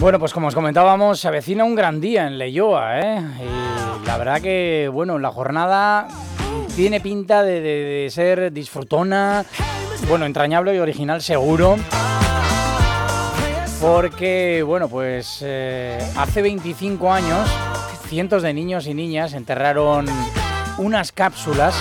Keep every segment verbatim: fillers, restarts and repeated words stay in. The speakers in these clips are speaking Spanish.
Bueno, pues como os comentábamos, se avecina un gran día en Leioa, ¿eh? Y la verdad que, bueno, la jornada tiene pinta de, de, de ser disfrutona, bueno, entrañable y original seguro. Porque, bueno, pues eh, hace veinticinco años, cientos de niños y niñas enterraron unas cápsulas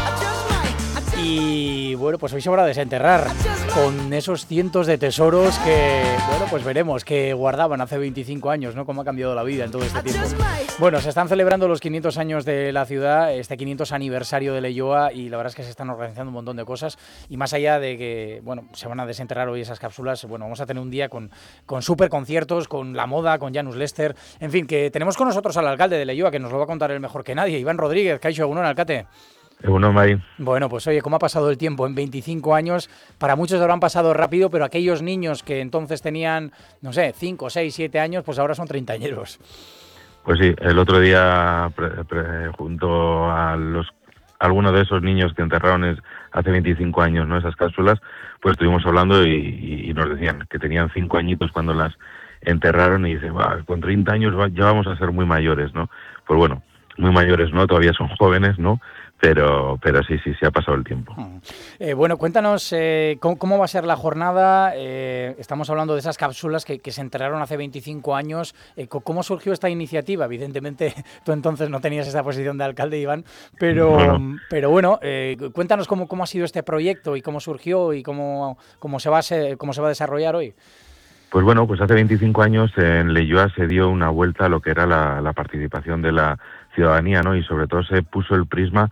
y, bueno, pues hoy se va a desenterrar con esos cientos de tesoros que, bueno, pues veremos que guardaban hace veinticinco años, ¿no? Cómo ha cambiado la vida en todo este tiempo. Bueno, se están celebrando los quinientos años de la ciudad, este quinientos aniversario de Leioa, y la verdad es que se están organizando un montón de cosas. Y más allá de que, bueno, se van a desenterrar hoy esas cápsulas, bueno, vamos a tener un día con, con súper conciertos, con La Moda, con Janus Lester. En fin, que tenemos con nosotros al alcalde de Leioa, que nos lo va a contar él mejor que nadie, Iván Rodríguez. Kaixo, egunon, alcate. Egunon, Mari. Bueno, pues oye, ¿cómo ha pasado el tiempo en veinticinco años? Para muchos habrán pasado rápido, pero aquellos niños que entonces tenían, no sé, cinco, seis, siete años, pues ahora son treintañeros. Pues sí, el otro día, pre, pre, junto a los algunos de esos niños que enterraron es, hace veinticinco años, ¿no? Esas cápsulas, pues estuvimos hablando y, y, y nos decían que tenían cinco añitos cuando las enterraron y dicen, bah, con treinta años ya vamos a ser muy mayores, ¿no? Pues bueno, muy mayores no, todavía son jóvenes, ¿no? Pero, pero sí, sí, sí ha pasado el tiempo. Eh, bueno, cuéntanos eh, ¿cómo, cómo va a ser la jornada. Eh, estamos hablando de esas cápsulas que, que se enterraron hace veinticinco años. Eh, ¿Cómo surgió esta iniciativa? Evidentemente, tú entonces no tenías esa posición de alcalde, Iván, pero bueno, pero bueno eh, cuéntanos cómo, cómo ha sido este proyecto y cómo surgió y cómo, cómo, se va a ser, cómo se va a desarrollar hoy. Pues bueno, pues hace veinticinco años en Leioa se dio una vuelta a lo que era la, la participación de la ciudadanía, ¿no? Y sobre todo se puso el prisma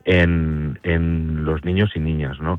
en, en los niños y niñas, ¿no?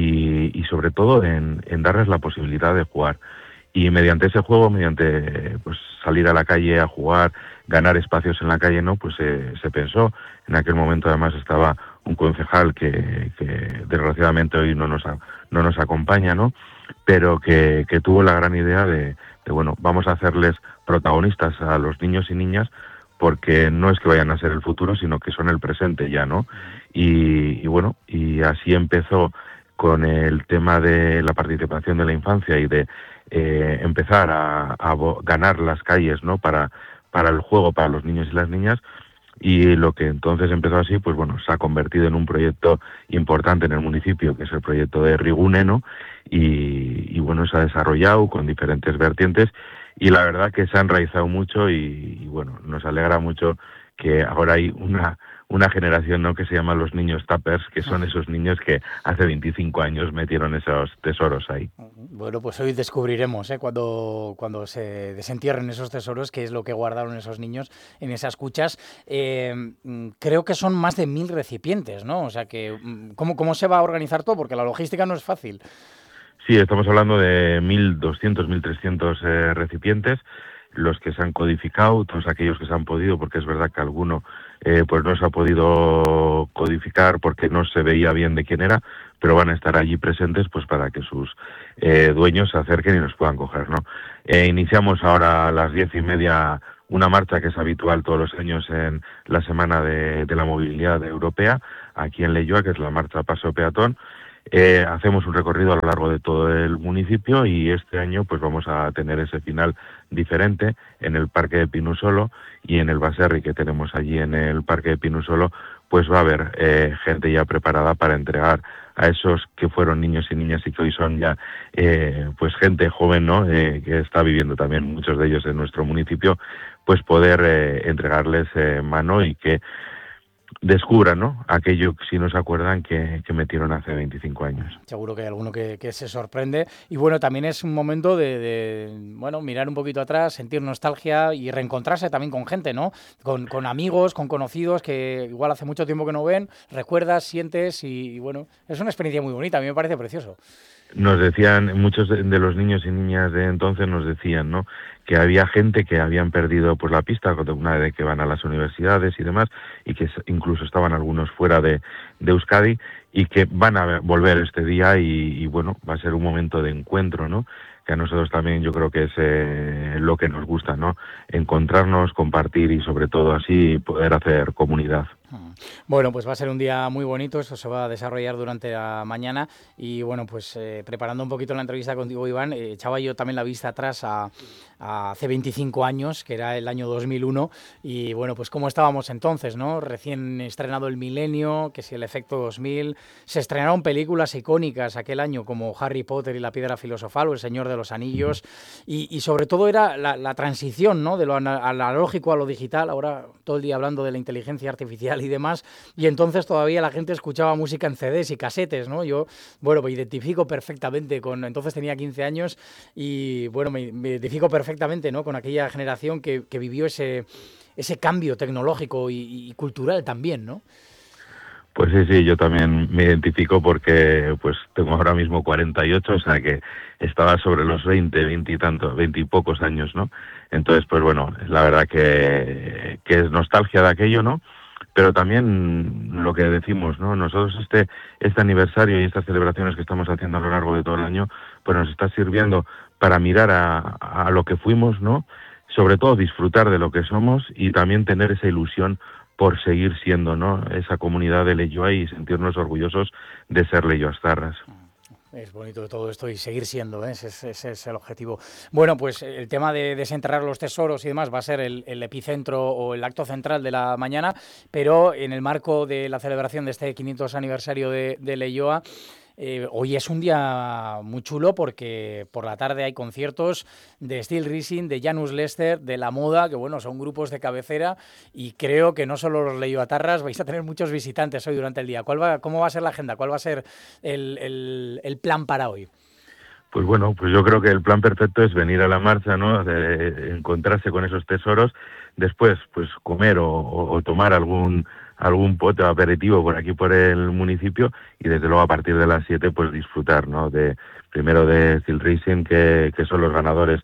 Y, y sobre todo en, en darles la posibilidad de jugar. Y mediante ese juego, mediante pues salir a la calle a jugar, ganar espacios en la calle, ¿no? Pues eh, se pensó, en aquel momento además estaba un concejal que, que desgraciadamente hoy no nos, no nos acompaña, ¿no? Pero que, que tuvo la gran idea de, de, bueno, vamos a hacerles protagonistas a los niños y niñas, porque no es que vayan a ser el futuro, sino que son el presente ya, ¿no? Y, y bueno, y así empezó con el tema de la participación de la infancia y de eh, empezar a, a ganar las calles, ¿no? Para, para el juego, para los niños y las niñas. Y lo que entonces empezó así, pues bueno, se ha convertido en un proyecto importante en el municipio, que es el proyecto de Rigune, ¿no? Y, y bueno, se ha desarrollado con diferentes vertientes y la verdad que se ha enraizado mucho y, y bueno, nos alegra mucho que ahora hay una una generación, ¿no?, que se llama los niños tappers, que son esos niños que hace veinticinco años metieron esos tesoros ahí. Bueno, pues hoy descubriremos, ¿eh?, cuando, cuando se desentierren esos tesoros, qué es lo que guardaron esos niños en esas cuchas. Eh, creo que son más de mil recipientes, ¿no? O sea que, ¿cómo, cómo se va a organizar todo? Porque la logística no es fácil. Sí, estamos hablando de mil doscientos, mil trescientos eh, recipientes, los que se han codificado, todos aquellos que se han podido, porque es verdad que alguno eh, pues no se ha podido codificar porque no se veía bien de quién era, pero van a estar allí presentes pues para que sus eh, dueños se acerquen y nos puedan coger, ¿no? Eh, iniciamos ahora a las diez y media una marcha que es habitual todos los años en la Semana de, de la Movilidad Europea, aquí en Leioa, que es la marcha Paso Peatón. Eh, hacemos un recorrido a lo largo de todo el municipio y este año pues vamos a tener ese final diferente en el Parque de Pinusolo y en el Baserri que tenemos allí en el Parque de Pinusolo, pues va a haber eh, gente ya preparada para entregar a esos que fueron niños y niñas y que hoy son ya eh, pues gente joven, ¿no?, eh, que está viviendo también muchos de ellos en nuestro municipio, pues poder eh, entregarles eh, mano y que descubran, ¿no?, aquello, si no se acuerdan, que, que metieron hace veinticinco años. Seguro que hay alguno que, que se sorprende. Y bueno, también es un momento de, de, bueno, mirar un poquito atrás, sentir nostalgia y reencontrarse también con gente, ¿no? Con, con amigos, con conocidos que igual hace mucho tiempo que no ven, recuerdas, sientes y, y bueno, es una experiencia muy bonita, a mí me parece precioso. Nos decían, muchos de, de los niños y niñas de entonces nos decían, ¿no?, que había gente que habían perdido pues la pista una vez que van a las universidades y demás, y que incluso estaban algunos fuera de, de Euskadi, y que van a volver este día y, y bueno, va a ser un momento de encuentro, ¿no?, que a nosotros también yo creo que es eh, lo que nos gusta, ¿no?, encontrarnos, compartir y sobre todo así poder hacer comunidad. Bueno, pues va a ser un día muy bonito, eso se va a desarrollar durante la mañana y bueno, pues eh, preparando un poquito la entrevista contigo, Iván, eh, echaba yo también la vista atrás a, a hace veinticinco años, que era el año dos mil uno, y bueno, pues cómo estábamos entonces, ¿no? Recién estrenado el milenio, que si el efecto dos mil, se estrenaron películas icónicas aquel año como Harry Potter y la Piedra Filosofal o El Señor de los Anillos, y, y sobre todo era la, la transición, ¿no? De lo analógico a lo digital, ahora todo el día hablando de la inteligencia artificial y demás, y entonces todavía la gente escuchaba música en C Ds y casetes, ¿no? Yo, bueno, me identifico perfectamente con, entonces tenía quince años y, bueno, me, me identifico perfectamente, ¿no? Con aquella generación que, que vivió ese, ese cambio tecnológico y, y cultural también, ¿no? Pues sí, sí, yo también me identifico porque pues tengo ahora mismo cuarenta y ocho, o sea que estaba sobre los veinte, veinte y tantos, veinte y pocos años, ¿no? Entonces, pues bueno, la verdad que, que es nostalgia de aquello, ¿no? Pero también lo que decimos, ¿no? Nosotros este, este aniversario y estas celebraciones que estamos haciendo a lo largo de todo el año, pues nos está sirviendo para mirar a, a lo que fuimos, ¿no? Sobre todo disfrutar de lo que somos y también tener esa ilusión por seguir siendo, ¿no? Esa comunidad de Leioa y sentirnos orgullosos de ser leioastarras. Es bonito todo esto y seguir siendo, ¿eh? ese, ese, ese es el objetivo. Bueno, pues el tema de desenterrar los tesoros y demás va a ser el, el epicentro o el acto central de la mañana, pero en el marco de la celebración de este quinientos aniversario de, de Leioa, Eh, hoy es un día muy chulo porque por la tarde hay conciertos de Steel Rising, de Janus Lester, de La Moda, que bueno, son grupos de cabecera y creo que no solo los leioatarras, vais a tener muchos visitantes hoy durante el día. ¿Cuál va, ¿Cómo va a ser la agenda? ¿Cuál va a ser el, el, el plan para hoy? Pues bueno, pues yo creo que el plan perfecto es venir a la marcha, ¿no? De encontrarse con esos tesoros, después pues comer o, o, o tomar algún algún pote o aperitivo por aquí por el municipio y desde luego a partir de las siete pues disfrutar, ¿no? De primero de Steel Rising, que, que son los ganadores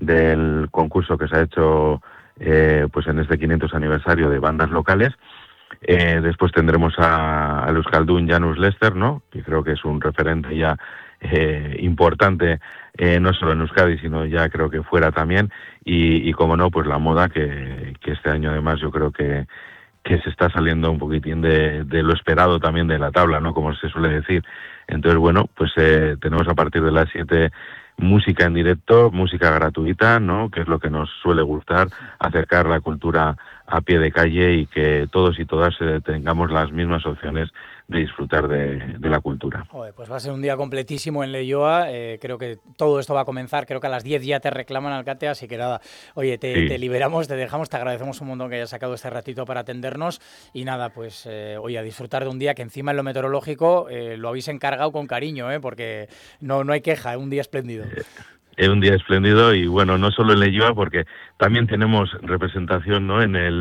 del concurso que se ha hecho eh, pues en este quinientos aniversario de bandas locales. Eh, después tendremos a, a Euskaldun Janus Lester, ¿no? Que creo que es un referente ya eh, importante, eh, no solo en Euskadi, sino ya creo que fuera también. Y, y como no, pues La Moda, que, que este año además yo creo que que se está saliendo un poquitín de, de lo esperado también de la tabla, ¿no? Como se suele decir. Entonces, bueno, pues eh, tenemos a partir de las siete música en directo, música gratuita, ¿no? Que es lo que nos suele gustar, acercar la cultura a pie de calle y que todos y todas eh, tengamos las mismas opciones de disfrutar de, de la cultura. Joder, pues va a ser un día completísimo en Leioa, eh, creo que todo esto va a comenzar, creo que a las diez ya te reclaman, Alcate, así que nada, oye, te, sí. te liberamos, te dejamos, te agradecemos un montón que hayas sacado este ratito para atendernos y nada, pues eh, oye, a disfrutar de un día que encima en lo meteorológico eh, lo habéis encargado con cariño, eh, porque no, no hay queja, es un día espléndido. Eh. Es un día espléndido y bueno, no solo en Leioa, porque también tenemos representación, ¿no? En el